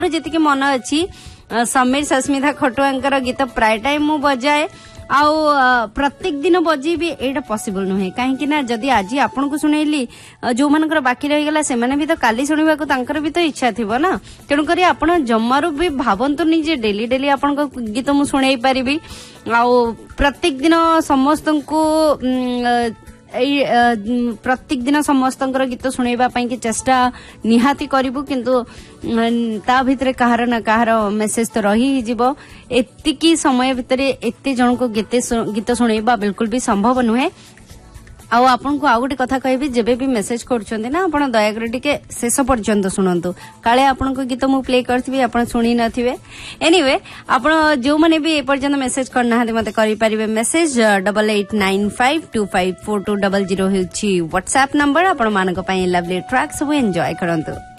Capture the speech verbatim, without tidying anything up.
जी मन अच्छी समीर सस्मिता खटुआंकर गीत प्राय टाइम मु बजाए आउ प्रत्येक दिन बजेबी एटा पॉसिबल नुहे कहीं ना जदि आज आपन को सुनैली जो मानकर बाकी रही गला से माने भी तो काली सुनिबा को तांकर भी तो इच्छा थिबो ना तेणु करी आपण जम्मारू भी भावंतुनी जे डेली डेली आपन को गीत मु सुनै परिबी आउ प्रत्येक दिन समस्त को प्रत्येक दिन समस्त गीत शुणा कि चेष्टा निहाती करूँ किंतु ता भितर कहार ना कहार मेसेज तो रही जीवो एतिकी समय भितर एते जन को गीत शुणा बिल्कुल भी संभव नुहे आउ आपन को आउ गोटे कथा कहबी जेबे भी मेसेज करछन्ते ना आपण दया कर टिके शेष पर्यंत सुनंतु काले आपन को गीत मु प्ले करथिबी आपण सुनी नथिबे एनीवे आपण जो माने भी ए पर्यंत मेसेज करना हाते मते करि परिबे message double eight nine five to five four to double zero हेछि WhatsApp number आपण मानक पई लवली ट्रैक सब एन्जॉय करंतु।